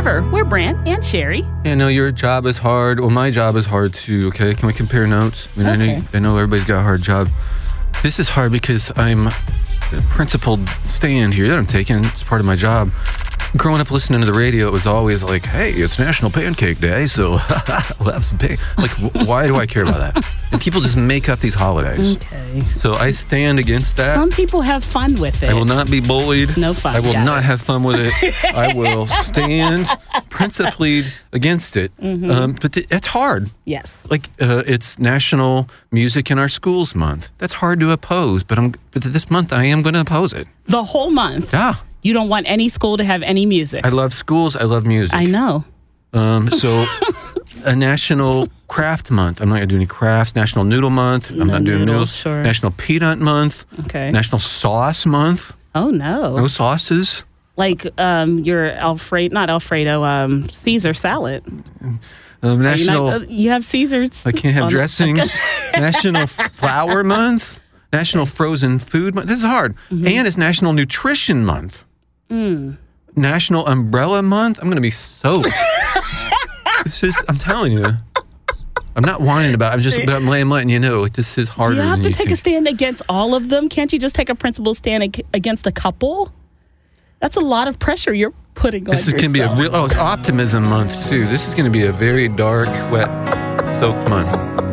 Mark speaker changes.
Speaker 1: Trevor, we're Brant and Sherry.
Speaker 2: Yeah, no, your job is hard. Well, my job is hard too, okay? Can we compare notes? I mean, I know everybody's got a hard job. This is hard because I'm the principled stand here that I'm taking. It's part of my job. Growing up listening to the radio, it was always like, hey, it's National Pancake Day, so we'll have some pancake. Like, why do I care about that? And people just make up these holidays.
Speaker 1: Okay.
Speaker 2: So I stand against that.
Speaker 1: Some people have fun with it.
Speaker 2: I will not be bullied.
Speaker 1: No fun.
Speaker 2: I will not have fun with it. I will stand principally against it. But it's hard.
Speaker 1: Yes.
Speaker 2: Like, it's National Music in Our Schools Month. That's hard to oppose, but this month I am going to oppose it.
Speaker 1: The whole month.
Speaker 2: Yeah.
Speaker 1: You don't want any school to have any music.
Speaker 2: I love schools. I love music.
Speaker 1: I know.
Speaker 2: So a National Craft Month. I'm not going to do any crafts. National Noodle Month. I'm not doing noodles.
Speaker 1: Sure.
Speaker 2: National Peanut Month.
Speaker 1: Okay.
Speaker 2: National Sauce Month.
Speaker 1: Oh, no.
Speaker 2: No sauces.
Speaker 1: Like your Caesar salad.
Speaker 2: National.
Speaker 1: You have Caesars.
Speaker 2: I can't have dressings. National Flower Month. National Frozen Food Month. This is hard. And it's National Nutrition Month. National Umbrella Month. I'm going to be soaked. I'm telling you. I'm not whining about it. I'm letting you know. This is harder.
Speaker 1: Do you have
Speaker 2: than
Speaker 1: to take a stand against all of them? Can't you just take a principled stand against a couple? That's a lot of pressure you're putting on yourself.
Speaker 2: This is going to be it's Optimism Month, too. This is going to be a very dark, wet, soaked month.